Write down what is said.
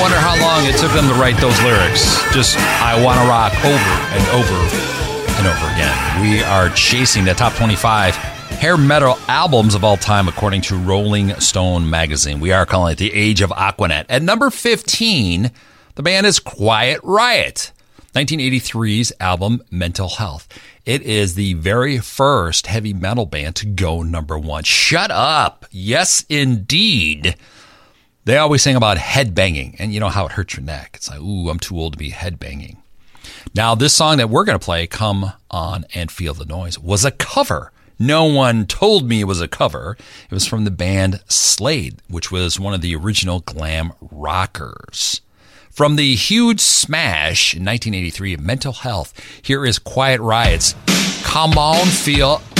wonder how long it took them to write those lyrics. Just, I want to rock over and over and over again. We are chasing the top 25 hair metal albums of all time, according to Rolling Stone magazine. We are calling it the Age of Aquanet. At number 15, the band is Quiet Riot, 1983's album Mental Health. It is the very first heavy metal band to go number one. Shut up. Yes, indeed. They always sing about headbanging, and you know how it hurts your neck. It's like, ooh, I'm too old to be headbanging. Now, this song that we're going to play, Come On and Feel the Noise, was a cover. No one told me it was a cover. It was from the band Slade, which was one of the original glam rockers. From the huge smash in 1983 of Mental Health, here is Quiet Riot's Come On, Feel